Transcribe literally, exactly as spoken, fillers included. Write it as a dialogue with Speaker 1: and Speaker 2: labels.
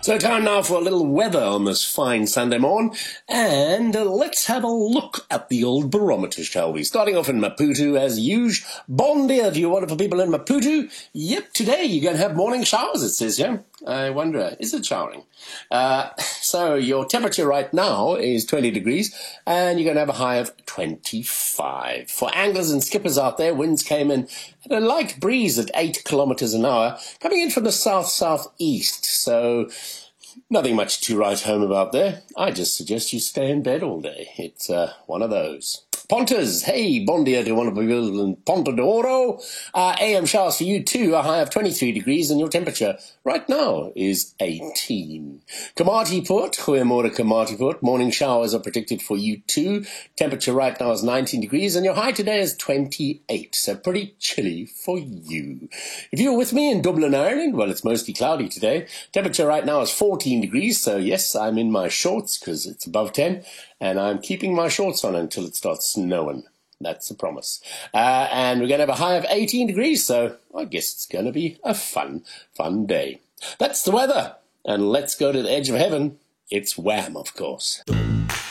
Speaker 1: So time now for a little weather on this fine Sunday morn, and uh, let's have a look at the old barometer, shall we? Starting off in Maputo as usual. Bon dia to you wonderful people in Maputo. Yep, today you're going to have morning showers, it says here. I wonder, is it showering? Uh, so your temperature right now is twenty degrees, and you're going to have a high of twenty-five. For anglers and skippers out there, winds came in at a light breeze at eight kilometers an hour, coming in from the south-southeast. So nothing much to write home about there. I just suggest you stay in bed all day. It's uh, one of those. Ponters, hey, bon dia to one of the people in Ponta d'Oro. Uh, A M showers for you too, a high of twenty-three degrees, and your temperature right now is eighteen. Kamatiput, Goeiemorgen Kamatiput, morning showers are predicted for you too. Temperature right now is nineteen degrees, and your high today is twenty-eight, so pretty chilly for you. If you're with me in Dublin, Ireland, well, it's mostly cloudy today. Temperature right now is fourteen degrees, so yes, I'm in my shorts because it's above ten. And I'm keeping my shorts on until it starts snowing. That's a promise. Uh, and we're going to have a high of eighteen degrees, so I guess it's going to be a fun, fun day. That's the weather. And let's go to the edge of heaven. It's Wham, of course.